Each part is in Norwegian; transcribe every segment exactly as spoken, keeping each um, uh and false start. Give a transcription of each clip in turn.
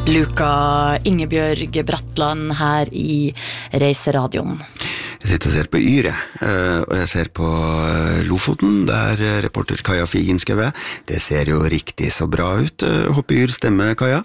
Luka Ingebjørg Bratland her I Reiseradioen. Jeg sitter og ser på Yre, og jeg ser på Lofoten, der reporter Kaja Figen skrev jeg. Det ser jo riktig så bra ut. Håper Yr stemme, Kaja?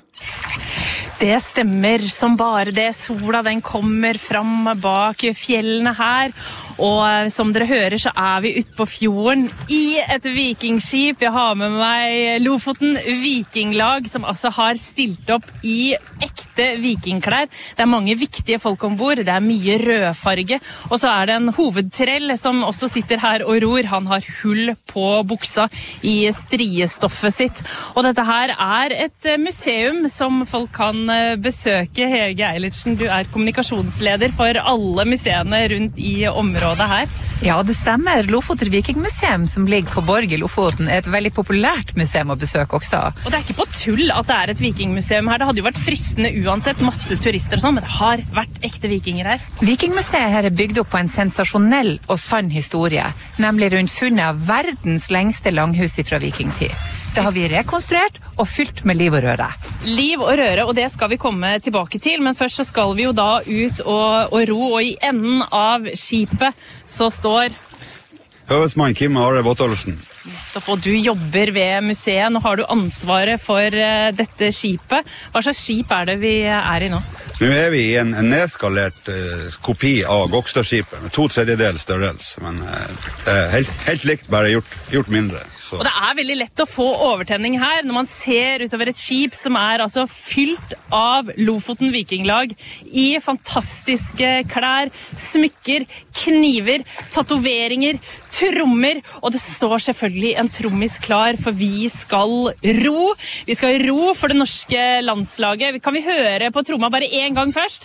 Det stemmer som bare det. Sola den kommer fram bak fjellene her, og som dere hører så er vi ute på fjorden I et vikingskip. Jeg har med meg Lofoten Vikinglag, som altså har stilt opp I ekte vikingklær. Det er mange viktige folk ombord, det er mye rødfarge, og så er det en hovedtrell som også sitter her og ror. Han har hull på buksa I striestoffet sitt, og dette her er et museum som folk kan besøke. Hege Eilertsen, du er kommunikasjonsleder for alle museene rundt I området her. Ja, det stemmer. Lofoten Vikingmuseum, som ligger på Borg I Lofoten, er et veldig populært museum å besøke også. Og det er ikke på tull at det er et vikingmuseum her. Det hadde jo vært fristende uansett, masse turister og sånn, men det har vært ekte vikinger her. Vikingmuseet her er bygd opp på en sensasjonell og sann historie, nemlig rundt funnet av verdens lengste langhus fra vikingtid. Det har vi rekonstruert og fylt med liv og røre. Liv og røre, og det skal vi komme tilbake til, men først så skal vi jo da ut og, og ro, og I enden av skipet så står Høvedsmann Kim Are Bottolfsen. Og du jobber ved museet, nå har du ansvaret for uh, dette skipet. Hva slags skip er det vi er I nå? Nå er vi I en, en nedskalert uh, kopi av Gokstadskipet, med to tredjedel størrelse, men uh, det er helt, helt likt, bare gjort, gjort mindre. Så. Og det er veldig lett å få overtenning her, når man ser utover et skip som er altså fylt av Lofoten Vikinglag I fantastiske klær, smykker, kniver, tatoveringer, trommer, og det står selvfølgelig en trommis klar, for vi skal ro. Vi skal ro for det norske landslaget. Kan vi høre på tromma bare en gang først?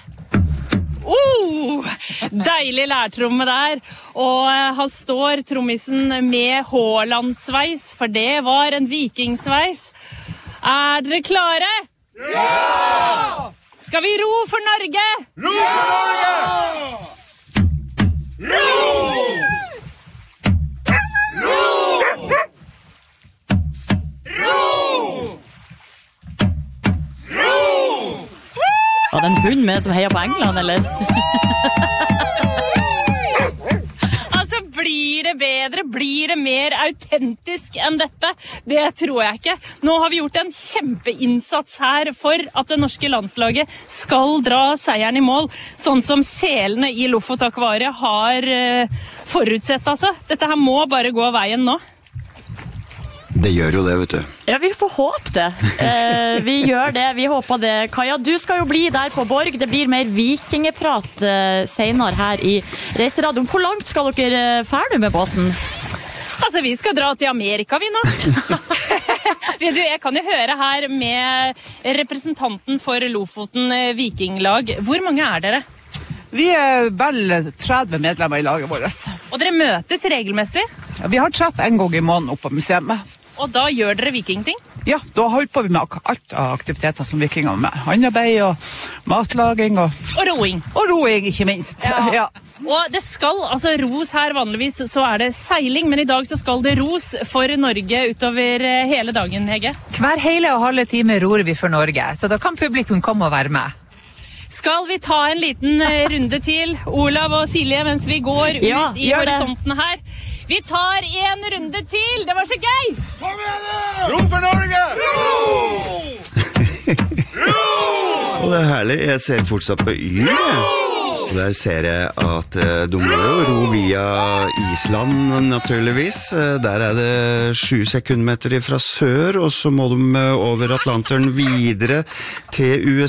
Oh, deilig lærtromme der, og han står trommisen med Haaland-sveis, for det var en vikingsveis. Er dere klare? Ja! Skal vi ro for Norge? Ro for Norge! Ro! Ro! Ro! Ro! Var det en hund med som heier på England, eller? Altså, blir det bedre? Blir det mer autentisk enn dette? Det tror jeg ikke. Nå har vi gjort en kjempeinnsats her for at det norske landslaget skal dra seieren I mål, sånn som selene I Lofotakvariet har uh, forutsett, altså. Dette her må bare gå veien nå. Det gjør jo det, vet du. Ja, vi får håpe det. Eh, vi gjør det, vi håper det. Kaja, du skal jo bli der på Borg. Det blir mer vikingeprat eh, senere her I Reiseradioen. Hvor langt skal dere ferdig med båten? Altså, vi skal dra til Amerika, vi nå. Vet du, jeg kan jo høre her med representanten for Lofoten Vikinglag. Hvor mange er dere? Vi er vel tretti medlemmer I laget vårt. Og dere møtes regelmessig? Ja, vi har treff en gang I måneden oppe på museet. Og da gjør dere vikingting? Ja, da holder på vi med alt av aktiviteter som vikinger med. Handarbeid og matlaging og... Og roing. Og roing, ikke minst. Ja. Ja. Og det skal, altså ros her vanligvis, så er det seiling, men I dag så skal det ros for Norge utover hele dagen, Hege. Hver hele og halve time ror vi for Norge, så da kan publikum komme og være med. Skal vi ta en liten runde til, Olav og Silje, mens vi går ut ja, I horisonten her? Vi tar en runde til, det var så gøy! Kom igjen da! Ro for Norge! Ro! Ro! Og det er herlig, jeg ser fortsatt på Yre. Og der ser jeg at uh, de må jo ro via Island, naturligvis. Uh, der er det sju sekundmeter fra sør, og så må de uh, over Atlanteren videre til U S A.